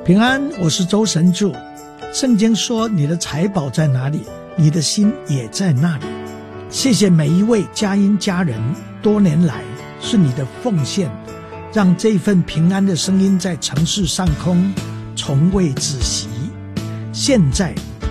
平安，我是周神助。圣经说，你的财宝在哪里，你的心也在那里。谢谢每一位佳音家人，多年来是你的奉献，让这份平安的声音在城市上空从未止息。现在